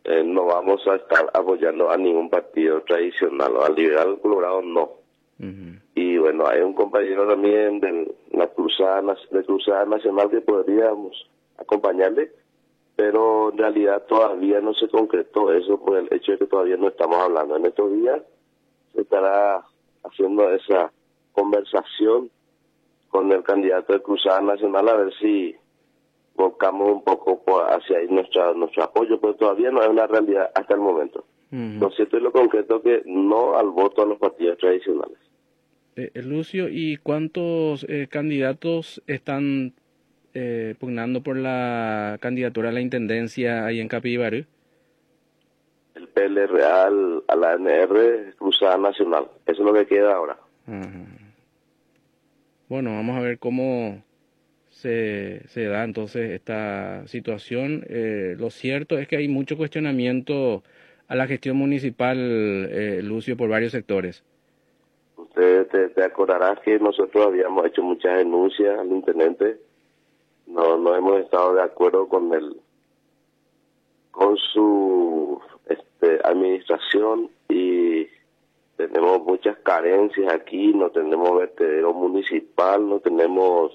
no vamos a estar apoyando a ningún partido tradicional, o al liberal colorado no. Y bueno, hay un compañero también de la Cruzada Nacional que podríamos acompañarle, pero en realidad todavía no se concretó eso por el hecho de que todavía no estamos hablando. En estos días se estará haciendo esa conversación con el candidato de Cruzada Nacional a ver si volcamos un poco hacia ahí nuestro apoyo, pero todavía no es una realidad hasta el momento. Lo cierto y lo concreto que no al voto a los partidos tradicionales. Lucio, ¿y cuántos candidatos están pugnando por la candidatura a la intendencia ahí en Capibarú? El PL Real, a la ANR, Cruzada Nacional. Eso es lo que queda ahora. Bueno, vamos a ver cómo se da entonces esta situación. Lo cierto es que hay mucho cuestionamiento a la gestión municipal, Lucio, por varios sectores. Usted te acordarás que nosotros habíamos hecho muchas denuncias al intendente. No hemos estado de acuerdo con su administración y tenemos muchas carencias aquí. No tenemos vertedero municipal, no tenemos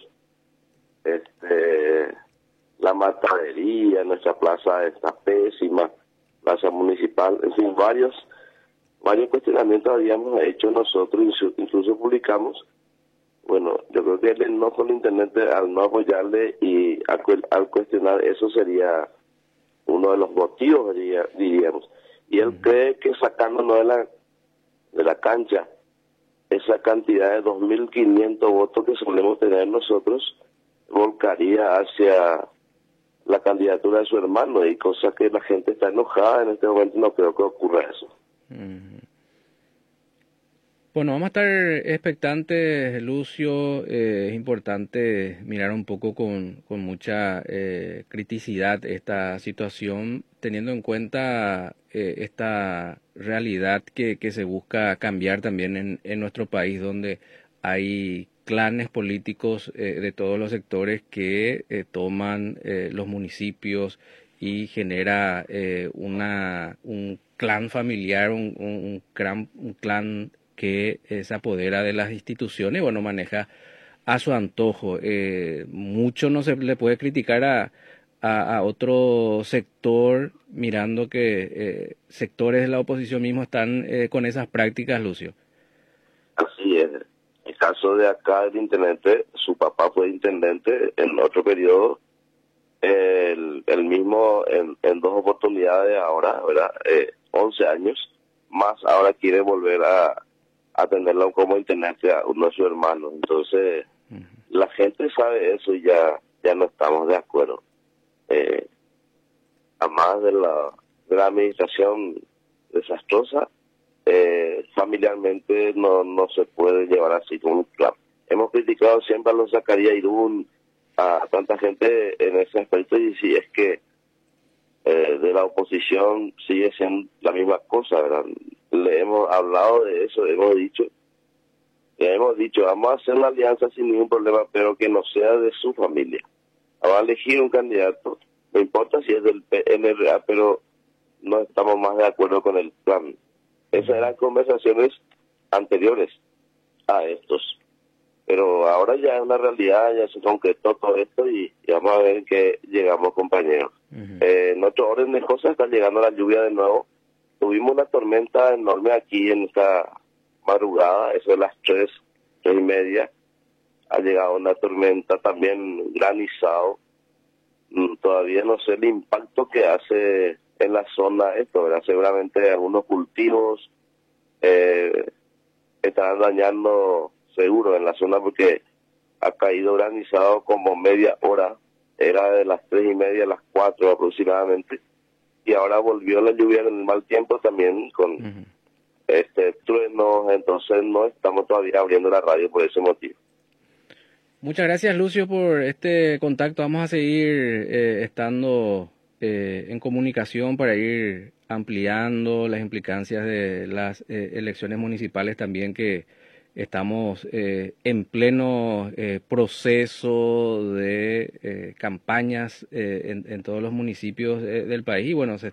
la matadería, nuestra plaza está pésima, plaza municipal, en fin, varios cuestionamientos habíamos hecho nosotros, incluso publicamos. Bueno, yo creo que el enojo del intendente al no apoyarle y al cuestionar eso sería uno de los motivos, diríamos. Y él cree que sacándonos de la cancha esa cantidad de 2.500 votos que solemos tener nosotros, volcaría hacia la candidatura de su hermano, y cosa que la gente está enojada en este momento. No creo que ocurra eso. Bueno, vamos a estar expectantes, Lucio. Es importante mirar un poco con mucha criticidad esta situación, teniendo en cuenta esta realidad que se busca cambiar también en nuestro país, donde hay clanes políticos de todos los sectores que toman los municipios y genera un clan familiar, un clan que se apodera de las instituciones, bueno, maneja a su antojo. Mucho no se le puede criticar a otro sector, mirando que sectores de la oposición mismo están con esas prácticas, Lucio. Así es. El caso de acá del intendente, su papá fue intendente en otro periodo, el mismo en dos oportunidades ahora, ¿verdad? 11 años, más ahora quiere volver a atenderlo como intendente a uno de sus hermanos. Entonces, la gente sabe eso y ya no estamos de acuerdo. Además de la administración desastrosa, familiarmente no se puede llevar así como un plan. Hemos criticado siempre a los Zacarías Irún, a tanta gente en ese aspecto, y si es que de la oposición sigue siendo la misma cosa, ¿verdad? Le hemos hablado de eso, hemos dicho, vamos a hacer una alianza sin ningún problema, pero que no sea de su familia. Vamos a elegir un candidato, no importa si es del PNRA, pero no estamos más de acuerdo con el plan. Esas eran conversaciones anteriores a estos. Pero ahora ya es una realidad, ya se concretó todo esto y vamos a ver en qué llegamos, compañeros. En otro orden de cosas está llegando la lluvia de nuevo. Tuvimos una tormenta enorme aquí en esta madrugada, eso de las 3:30. Ha llegado una tormenta, también granizado. Todavía no sé el impacto que hace en la zona esto, ¿verdad? Seguramente algunos cultivos estarán dañando seguro en la zona, porque ha caído granizado como media hora, era de las 3:30 a las 4 aproximadamente, y ahora volvió la lluvia en el mal tiempo también con truenos. Entonces no estamos todavía abriendo la radio por ese motivo. Muchas gracias, Lucio, por este contacto. Vamos a seguir estando en comunicación para ir ampliando las implicancias de las elecciones municipales también, que estamos en pleno proceso de campañas en todos los municipios del país. Y bueno,